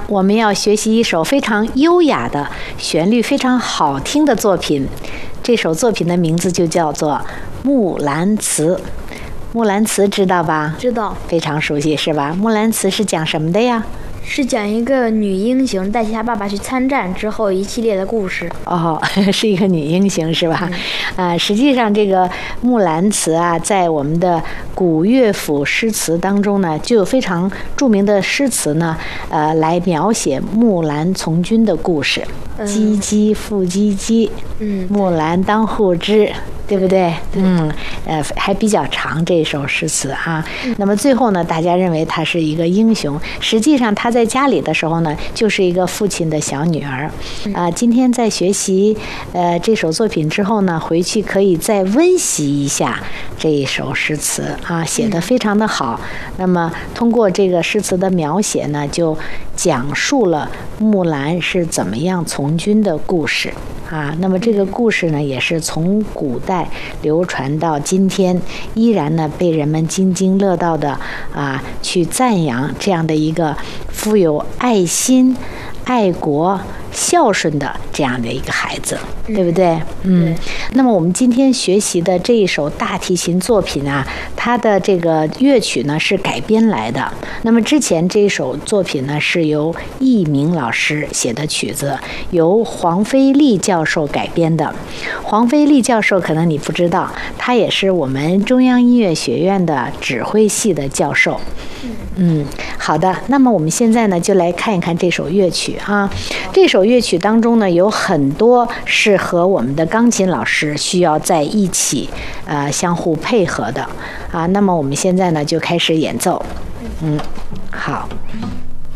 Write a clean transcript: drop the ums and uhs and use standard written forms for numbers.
我们要学习一首非常优雅的、旋律非常好听的作品。这首作品的名字就叫做《木兰辞》。木兰辞知道吧？ 知道， 非常熟悉是吧？木兰辞是讲什么的呀？ 是讲一个女英雄带其她爸爸去参战之后一系列的故事。 哦，是一个女英雄是吧？实际上这个木兰辞啊，在我们的古乐府诗词当中呢，就有非常著名的诗词呢，来描写木兰从军的故事。唧唧复唧唧，木兰当户织。对不对？还比较长这首诗词啊。那么最后呢，大家认为她是一个英雄，实际上她在家里的时候呢，就是一个父亲的小女儿。今天在学习这首作品之后呢，回去可以再温习一下这一首诗词啊，写得非常的好。那么通过这个诗词的描写呢，就讲述了木兰是怎么样从军的故事。那么这个故事呢，也是从古代流传到今天，依然呢被人们津津乐道的去赞扬这样的一个富有爱心、爱国、孝顺的这样的一个孩子，对不对？那么我们今天学习的这一首大提琴作品啊，它的这个乐曲呢是改编来的。那么之前这一首作品呢是由佚名老师写的曲子，由黄飞利教授改编的。黄飞利教授可能你不知道，他也是我们中央音乐学院的指挥系的教授。好的，那么我们现在呢就来看一看这首乐曲啊。这首乐曲当中呢有很多是和我们的钢琴老师需要在一起相互配合的那么我们现在呢就开始演奏。好。